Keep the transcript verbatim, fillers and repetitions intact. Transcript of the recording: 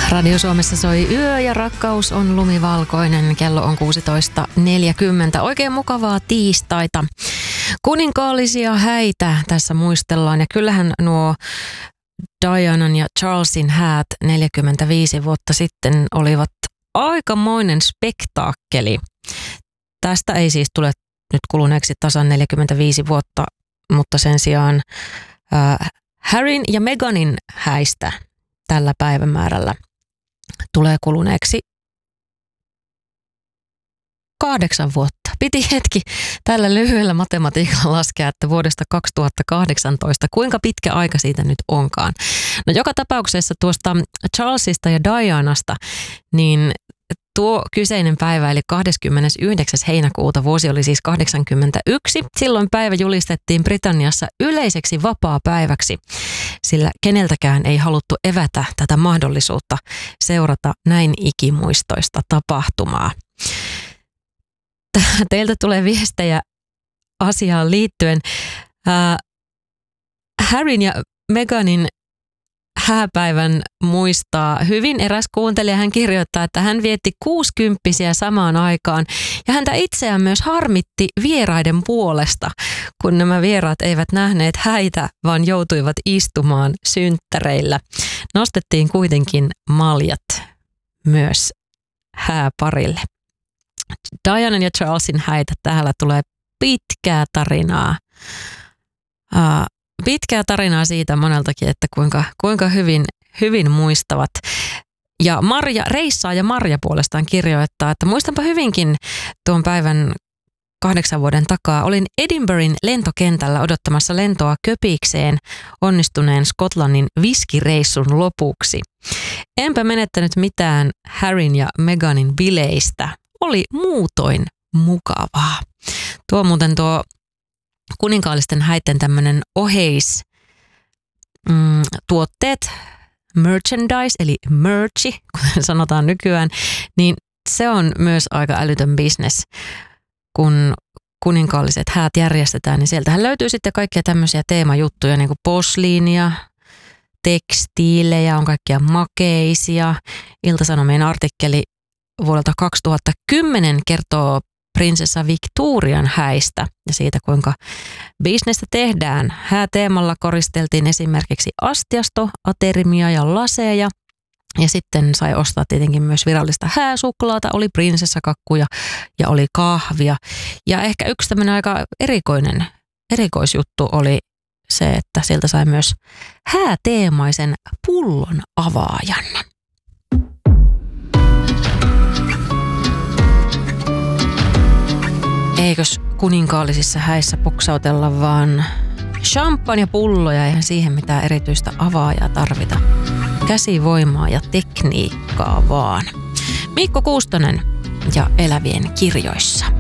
Radio Suomessa soi Yö ja rakkaus on lumivalkoinen. Kello on kuusitoista neljäkymmentä. Oikein mukavaa tiistaita. Kuninkaallisia häitä tässä muistellaan. Ja kyllähän nuo Dianan ja Charlesin häät neljäkymmentäviisi vuotta sitten olivat aikamoinen spektaakkeli. Tästä ei siis tule nyt kuluneeksi tasan neljäkymmentäviisi vuotta, mutta sen sijaan äh, Harryn ja Meghanin häistä tällä päivämäärällä tulee kuluneeksi kahdeksan vuotta. Piti hetki tällä lyhyellä matematiikalla laskea, että vuodesta kaksituhattakahdeksantoista, kuinka pitkä aika siitä nyt onkaan. No joka tapauksessa tuosta Charlesista ja Dianasta, niin tuo kyseinen päivä eli kahdeskymmenesyhdeksäs heinäkuuta, vuosi oli siis kahdeksankymmentäyksi. Silloin päivä julistettiin Britanniassa yleiseksi vapaapäiväksi, sillä keneltäkään ei haluttu evätä tätä mahdollisuutta seurata näin ikimuistoista tapahtumaa. Teiltä tulee viestejä asiaan liittyen. Äh, Harryn ja Meghanin hääpäivän muistaa hyvin eräs kuuntelija. Hän kirjoittaa, että hän vietti kuusikymppisiä samaan aikaan ja häntä itseään myös harmitti vieraiden puolesta, kun nämä vieraat eivät nähneet häitä, vaan joutuivat istumaan synttäreillä. Nostettiin kuitenkin maljat myös hääparille. Dianan ja Charlesin häitä, täällä tulee pitkää tarinaa. Uh, pitkää tarinaa siitä moneltakin, että kuinka, kuinka hyvin, hyvin muistavat. Ja Marja, Reissaa ja Marja puolestaan kirjoittaa, että muistanpa hyvinkin tuon päivän kahdeksan vuoden takaa. Olin Edinburghin lentokentällä odottamassa lentoa Köpikseen onnistuneen Skotlannin viskireissun lopuksi. Enpä menettänyt mitään Harryn ja Meghanin bileistä. Oli muutoin mukavaa. Tuo muuten tuo kuninkaallisten häitten tämmöinen oheis mm, tuotteet, merchandise eli merchi, kuten sanotaan nykyään, niin se on myös aika älytön business. Kun kuninkaalliset häät järjestetään, niin sieltähän löytyy sitten kaikkia tämmöisiä teemajuttuja, niin kuin posliinia, tekstiilejä, on kaikkia makeisia. Ilta-Sanomien artikkeli vuodelta kaksituhattakymmenen kertoo prinsessa Victorian häistä ja siitä, kuinka bisnestä tehdään. Hääteemalla koristeltiin esimerkiksi astiasto, aterimia ja laseja. Ja sitten sai ostaa tietenkin myös virallista hääsuklaata, oli prinsessakakkuja ja oli kahvia. Ja ehkä yksi tämmöinen aika erikoinen, erikoisjuttu oli se, että sieltä sai myös hääteemaisen pullon avaajan. Eikös kuninkaallisissa häissä puksautella vaan champagnepulloja, eihän siihen mitään erityistä avaajaa tarvita. Käsivoimaa ja tekniikkaa vaan. Mikko Kuustonen ja Elävien kirjoissa.